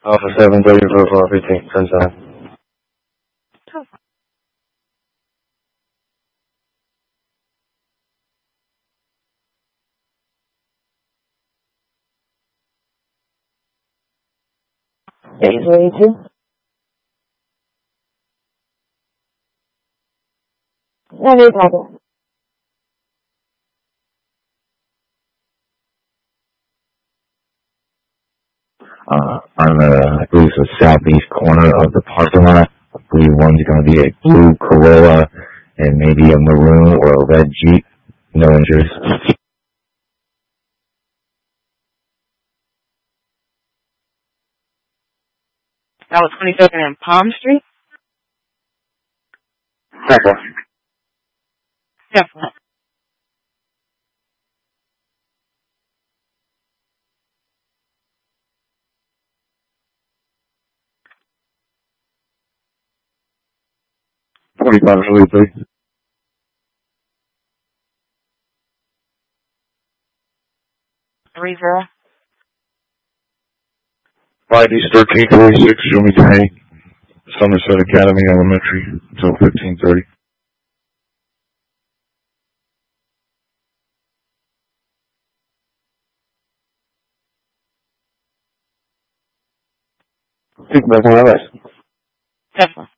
Alpha 730 for 15, sunshine. Eight, no, problem. On the, I believe it's the southeast corner of the parking lot. I believe one's going to be a blue Corolla and maybe a maroon or a red Jeep. No injuries. That was 22nd and Palm Street? Definitely. Definitely. Really big. Three zero. Friday, 1336, Jimmy Day, Somerset Academy Elementary, until 15:30. Think about one of us. Definitely.